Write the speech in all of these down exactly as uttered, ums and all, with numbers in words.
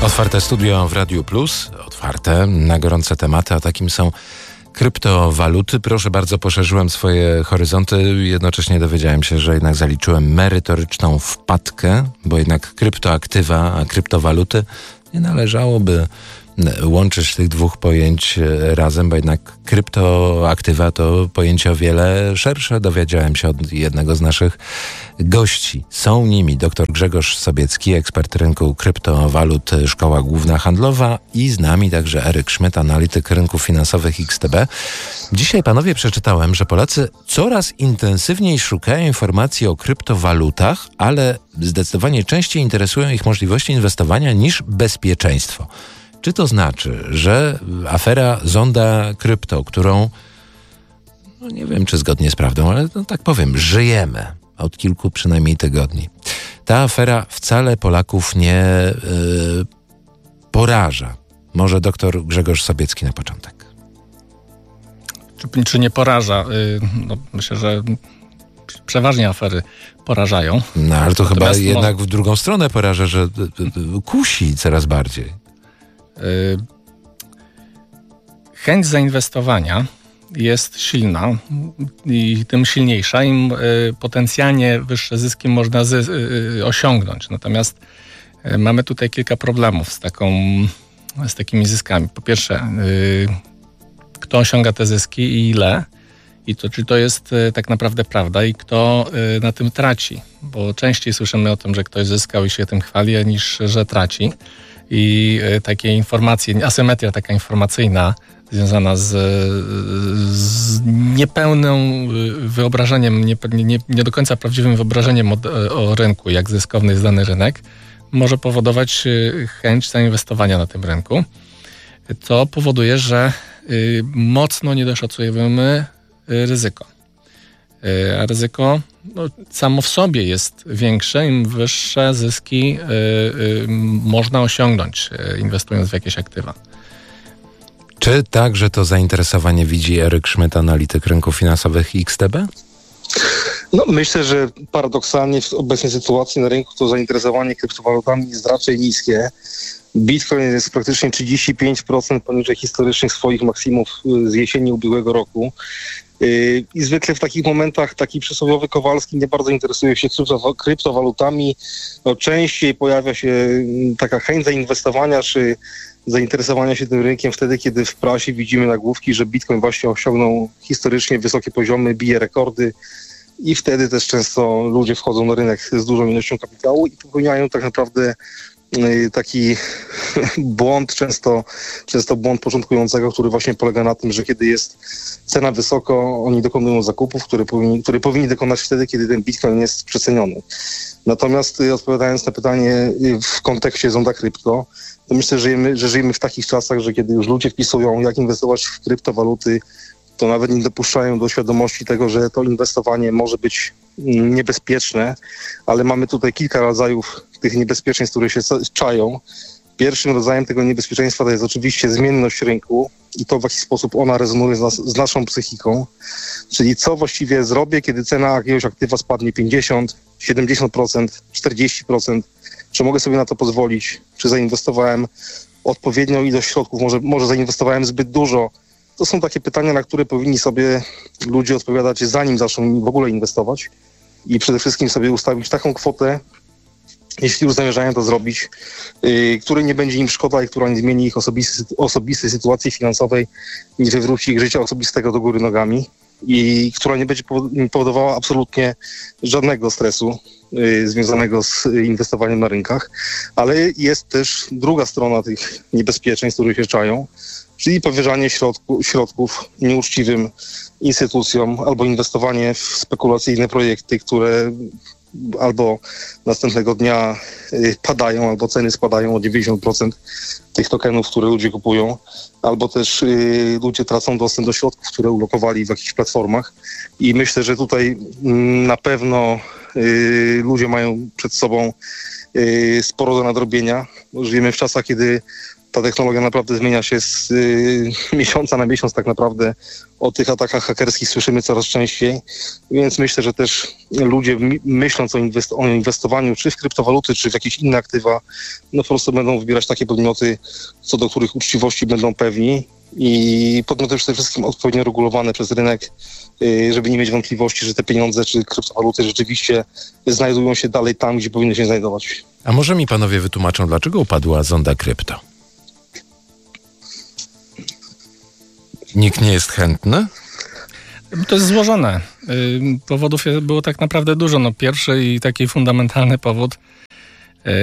Otwarte studio w Radiu Plus, otwarte na gorące tematy, a takim są kryptowaluty. Proszę bardzo, poszerzyłem swoje horyzonty. Jednocześnie dowiedziałem się, że jednak zaliczyłem merytoryczną wpadkę, bo jednak kryptoaktywa, a kryptowaluty nie należałoby łączyć tych dwóch pojęć razem, bo jednak kryptoaktywa to pojęcie o wiele szersze. Dowiedziałem się od jednego z naszych gości. Są nimi dr Grzegorz Sobiecki, ekspert rynku kryptowalut, Szkoła Główna Handlowa, i z nami także Eryk Szmyt, analityk rynków finansowych X T B. Dzisiaj, panowie, przeczytałem, że Polacy coraz intensywniej szukają informacji o kryptowalutach, ale zdecydowanie częściej interesują ich możliwości inwestowania niż bezpieczeństwo. Czy to znaczy, że afera Zonda Krypto, którą, no nie wiem czy zgodnie z prawdą, ale no tak powiem, żyjemy od kilku przynajmniej tygodni, ta afera wcale Polaków nie yy, poraża? Może doktor Grzegorz Sobiecki na początek. Czy, czy nie poraża? Yy, no, myślę, że przeważnie afery porażają. No ale to Natomiast chyba jednak mo- w drugą stronę poraża, że y, y, kusi coraz bardziej. Chęć zainwestowania jest silna i tym silniejsza, im potencjalnie wyższe zyski można zy- osiągnąć. Natomiast mamy tutaj kilka problemów z, taką, z takimi zyskami. Po pierwsze, kto osiąga te zyski i ile? I to, czy to jest tak naprawdę prawda i kto na tym traci? Bo częściej słyszymy o tym, że ktoś zyskał i się tym chwali, niż że traci. I takie informacje, asymetria taka informacyjna związana z, z niepełnym wyobrażeniem, nie, nie, nie do końca prawdziwym wyobrażeniem o, o rynku, jak zyskowny jest dany rynek, może powodować chęć zainwestowania na tym rynku. To powoduje, że mocno niedoszacujemy ryzyko. A ryzyko no, samo w sobie jest większe, im wyższe zyski y, y, można osiągnąć, y, inwestując w jakieś aktywa. Czy także to zainteresowanie widzi Eryk Szmyt, analityk rynków finansowych X T B? No, myślę, że paradoksalnie w obecnej sytuacji na rynku to zainteresowanie kryptowalutami jest raczej niskie. Bitcoin jest praktycznie trzydzieści pięć procent poniżej historycznych swoich maksimów z jesieni ubiegłego roku. I zwykle w takich momentach taki przysłowiowy Kowalski nie bardzo interesuje się kryptowalutami. No, częściej pojawia się taka chęć zainwestowania czy zainteresowania się tym rynkiem wtedy, kiedy w prasie widzimy nagłówki, że Bitcoin właśnie osiągnął historycznie wysokie poziomy, bije rekordy i wtedy też często ludzie wchodzą na rynek z dużą ilością kapitału i popełniają tak naprawdę taki błąd, często, często błąd początkującego, który właśnie polega na tym, że kiedy jest cena wysoko, oni dokonują zakupów, które powinni, które powinni dokonać wtedy, kiedy ten Bitcoin jest przeceniony. Natomiast odpowiadając na pytanie w kontekście Zonda Krypto, to myślę, że żyjemy, że żyjemy w takich czasach, że kiedy już ludzie wpisują, jak inwestować w kryptowaluty, to nawet nie dopuszczają do świadomości tego, że to inwestowanie może być niebezpieczne, ale mamy tutaj kilka rodzajów tych niebezpieczeństw, które się czają. Pierwszym rodzajem tego niebezpieczeństwa to jest oczywiście zmienność rynku i to, w jaki sposób ona rezonuje z, nas, z naszą psychiką, czyli co właściwie zrobię, kiedy cena jakiegoś aktywa spadnie pięćdziesiąt, siedemdziesiąt procent, czterdzieści procent, czy mogę sobie na to pozwolić, czy zainwestowałem odpowiednią ilość środków, może, może zainwestowałem zbyt dużo. To są takie pytania, na które powinni sobie ludzie odpowiadać, zanim zaczną w ogóle inwestować i przede wszystkim sobie ustawić taką kwotę, jeśli już zamierzają to zrobić, yy, której nie będzie im szkoda i która nie zmieni ich osobistej, osobistej sytuacji finansowej, nie wywróci ich życia osobistego do góry nogami i która nie będzie powodowała absolutnie żadnego stresu yy, związanego z inwestowaniem na rynkach. Ale jest też druga strona tych niebezpieczeństw, które się czają, czyli powierzanie środku, środków nieuczciwym instytucjom albo inwestowanie w spekulacyjne projekty, które albo następnego dnia padają, albo ceny spadają o dziewięćdziesiąt procent tych tokenów, które ludzie kupują, albo też y, ludzie tracą dostęp do środków, które ulokowali w jakichś platformach. I myślę, że tutaj mm, na pewno y, ludzie mają przed sobą y, sporo do nadrobienia. Żyjemy w czasach, kiedy ta technologia naprawdę zmienia się z y, miesiąca na miesiąc tak naprawdę. O tych atakach hakerskich słyszymy coraz częściej, więc myślę, że też ludzie mi, myśląc o, inwest- o inwestowaniu czy w kryptowaluty, czy w jakieś inne aktywa, no po prostu będą wybierać takie podmioty, co do których uczciwości będą pewni i podmioty przede wszystkim odpowiednio regulowane przez rynek, y, żeby nie mieć wątpliwości, że te pieniądze czy kryptowaluty rzeczywiście znajdują się dalej tam, gdzie powinny się znajdować. A może mi panowie wytłumaczą, dlaczego upadła zonda krypto? Nikt nie jest chętny? To jest złożone. Powodów było tak naprawdę dużo. No, pierwszy i taki fundamentalny powód yy,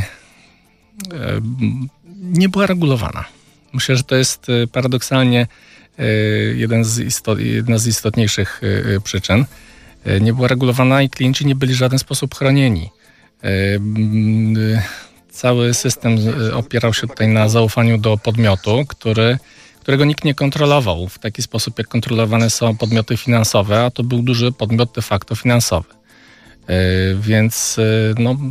yy, nie była regulowana. Myślę, że to jest paradoksalnie yy, jeden z istot, jedna z istotniejszych yy, przyczyn. Yy, nie była regulowana i klienci nie byli w żaden sposób chronieni. Yy, yy, cały system opierał się tutaj na zaufaniu do podmiotu, który którego nikt nie kontrolował w taki sposób, jak kontrolowane są podmioty finansowe, a to był duży podmiot de facto finansowy. Yy, więc yy, no,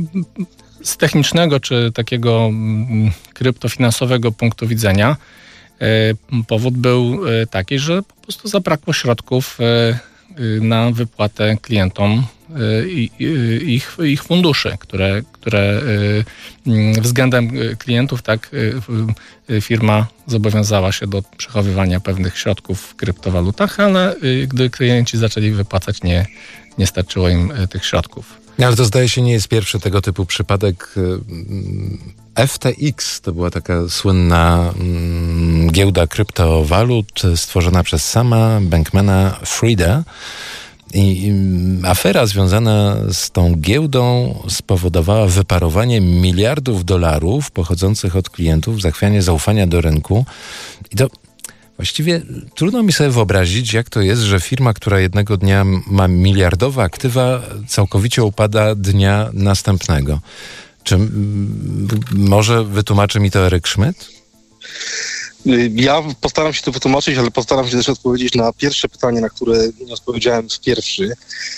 z technicznego czy takiego yy, kryptofinansowego punktu widzenia yy, powód był yy, taki, że po prostu zabrakło środków yy, yy, na wypłatę klientom yy, yy, ich, ich funduszy, które, które yy, względem klientów tak yy, firma zobowiązała się do przechowywania pewnych środków w kryptowalutach, ale gdy klienci zaczęli wypłacać, nie, nie starczyło im tych środków. Ale to zdaje się nie jest pierwszy tego typu przypadek. F T X to była taka słynna mm, giełda kryptowalut stworzona przez Sama Bankmana-Frieda. I afera związana z tą giełdą spowodowała wyparowanie miliardów dolarów pochodzących od klientów, zachwianie zaufania do rynku. I to właściwie trudno mi sobie wyobrazić, jak to jest, że firma, która jednego dnia ma miliardowe aktywa, całkowicie upada dnia następnego. Czy m- może wytłumaczy mi to Eryk Szmyt? Ja postaram się to wytłumaczyć, ale postaram się też odpowiedzieć na pierwsze pytanie, na które nie odpowiedziałem w pierwszy.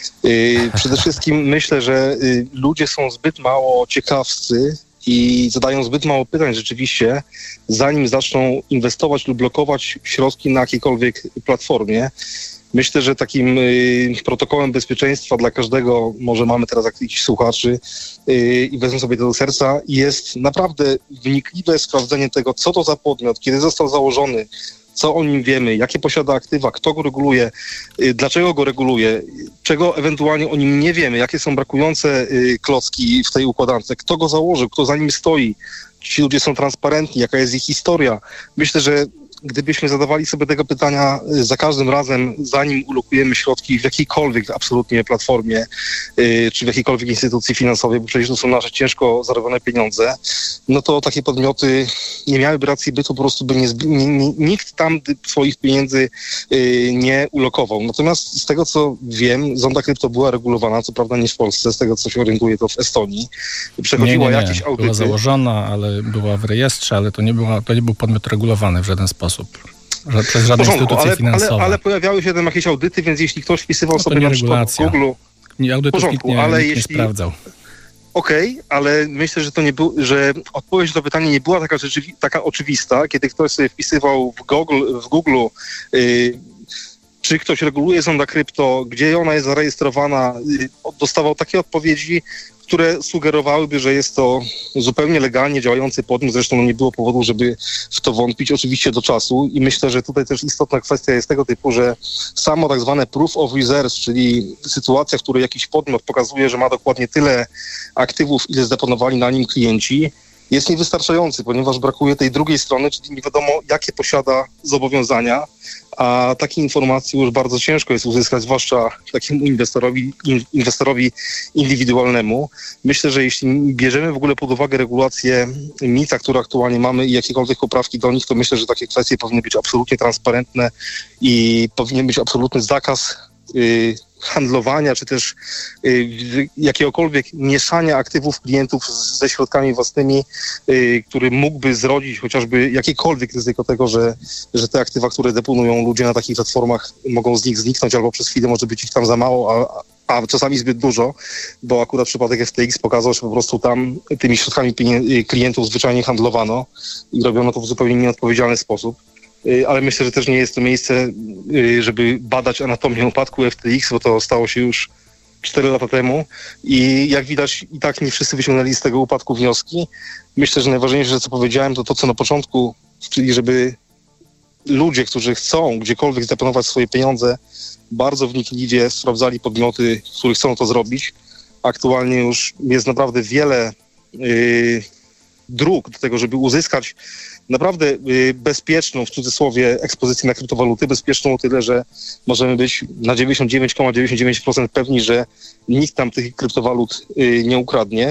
Przede wszystkim myślę, że ludzie są zbyt mało ciekawscy i zadają zbyt mało pytań rzeczywiście, zanim zaczną inwestować lub blokować środki na jakiejkolwiek platformie. Myślę, że takim y, protokołem bezpieczeństwa dla każdego, może mamy teraz jakichś słuchaczy y, i wezmę sobie to do serca, jest naprawdę wnikliwe sprawdzenie tego, co to za podmiot, kiedy został założony, co o nim wiemy, jakie posiada aktywa, kto go reguluje, y, dlaczego go reguluje, czego ewentualnie o nim nie wiemy, jakie są brakujące y, klocki w tej układance, kto go założył, kto za nim stoi, czy ci ludzie są transparentni, jaka jest ich historia. Myślę, że gdybyśmy zadawali sobie tego pytania za każdym razem, zanim ulokujemy środki w jakiejkolwiek absolutnie platformie, yy, czy w jakiejkolwiek instytucji finansowej, bo przecież to są nasze ciężko zarobione pieniądze, no to takie podmioty nie miałyby racji bytu, po prostu by nie, nie, nie nikt tam swoich pieniędzy yy, nie ulokował. Natomiast z tego, co wiem, zonda krypto była regulowana, co prawda nie w Polsce, z tego, co się orientuję, to w Estonii. Przechodziła nie, nie, nie. jakieś audyty. Była założona, ale była w rejestrze, ale to nie, była, to nie był podmiot regulowany w żaden sposób. Że przez żadne instytucje ale, finansowe. Ale, ale pojawiały się tam jakieś audyty, więc jeśli ktoś wpisywał no sobie na przykład w Google... Nie, audytów porządku, nikt nie, ale nikt jeśli... nie sprawdzał. Okej, okay, ale myślę, że to nie był, że odpowiedź na to pytanie nie była taka, rzeczywi- taka oczywista, kiedy ktoś sobie wpisywał w Google, w Google yy, czy ktoś reguluje zonda krypto, gdzie ona jest zarejestrowana, yy, dostawał takie odpowiedzi, które sugerowałyby, że jest to zupełnie legalnie działający podmiot. Zresztą nie było powodu, żeby w to wątpić, oczywiście do czasu. I myślę, że tutaj też istotna kwestia jest tego typu, że samo tak zwane proof of reserves, czyli sytuacja, w której jakiś podmiot pokazuje, że ma dokładnie tyle aktywów, ile zdeponowali na nim klienci, jest niewystarczający, ponieważ brakuje tej drugiej strony, czyli nie wiadomo, jakie posiada zobowiązania, a takiej informacji już bardzo ciężko jest uzyskać, zwłaszcza takiemu inwestorowi, inwestorowi indywidualnemu. Myślę, że jeśli bierzemy w ogóle pod uwagę regulacje MiFID, które aktualnie mamy i jakiekolwiek poprawki do nich, to myślę, że takie kwestie powinny być absolutnie transparentne i powinien być absolutny zakaz yy, handlowania, czy też y, jakiegokolwiek mieszania aktywów klientów z, ze środkami własnymi, y, który mógłby zrodzić chociażby jakiekolwiek ryzyko tego, że, że te aktywa, które deponują ludzie na takich platformach, mogą z nich zniknąć, albo przez chwilę może być ich tam za mało, a, a czasami zbyt dużo, bo akurat przypadek F T X pokazał, że po prostu tam tymi środkami klientów zwyczajnie handlowano i robiono to w zupełnie nieodpowiedzialny sposób. Ale myślę, że też nie jest to miejsce, żeby badać anatomię upadku F T X, bo to stało się już cztery lata temu i jak widać i tak nie wszyscy wyciągnęli z tego upadku wnioski. Myślę, że najważniejsze, co powiedziałem, to to, co na początku, czyli żeby ludzie, którzy chcą gdziekolwiek zaplanować swoje pieniądze, bardzo wnikliwie sprawdzali podmioty, w których chcą to zrobić. Aktualnie już jest naprawdę wiele yy, dróg do tego, żeby uzyskać naprawdę yy, bezpieczną, w cudzysłowie, ekspozycję na kryptowaluty. Bezpieczną o tyle, że możemy być na dziewięćdziesiąt dziewięć przecinek dziewięćdziesiąt dziewięć procent pewni, że nikt tam tych kryptowalut yy, nie ukradnie.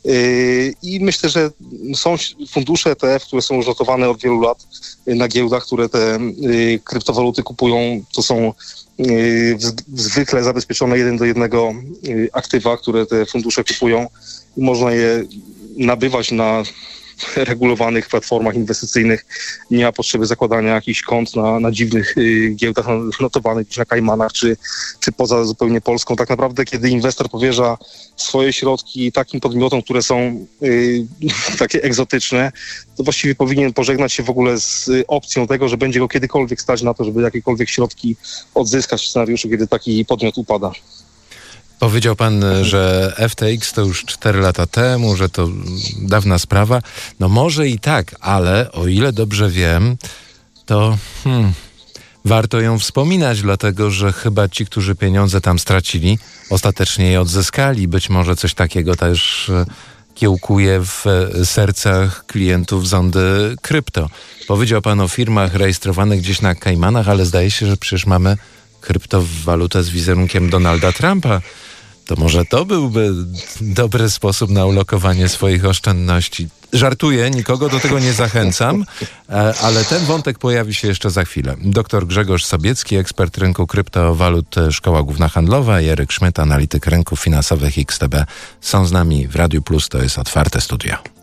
Yy, I myślę, że są fundusze E T F, które są już notowane od wielu lat yy, na giełdach, które te yy, kryptowaluty kupują. To są yy, zwykle zabezpieczone jeden do jednego yy, aktywa, które te fundusze kupują i można je nabywać na regulowanych platformach inwestycyjnych. Nie ma potrzeby zakładania jakichś kont na, na dziwnych y, giełdach notowanych gdzieś na Kajmanach czy, czy poza zupełnie Polską. Tak naprawdę, kiedy inwestor powierza swoje środki takim podmiotom, które są y, takie egzotyczne, to właściwie powinien pożegnać się w ogóle z y, opcją tego, że będzie go kiedykolwiek stać na to, żeby jakiekolwiek środki odzyskać w scenariuszu, kiedy taki podmiot upada. Powiedział pan, że F T X to już cztery lata temu, że to dawna sprawa. No może i tak, ale o ile dobrze wiem, to hmm, warto ją wspominać, dlatego że chyba ci, którzy pieniądze tam stracili, ostatecznie je odzyskali. Być może coś takiego też kiełkuje w sercach klientów zondy krypto. Powiedział pan o firmach rejestrowanych gdzieś na Kajmanach, ale zdaje się, że przecież mamy kryptowalutę z wizerunkiem Donalda Trumpa. To może to byłby dobry sposób na ulokowanie swoich oszczędności. Żartuję, nikogo do tego nie zachęcam, ale ten wątek pojawi się jeszcze za chwilę. Doktor Grzegorz Sobiecki, ekspert rynku kryptowalut, Szkoła Główna Handlowa, i Eryk Szmyt, analityk rynków finansowych X T B, są z nami w Radiu Plus. To jest Otwarte Studio.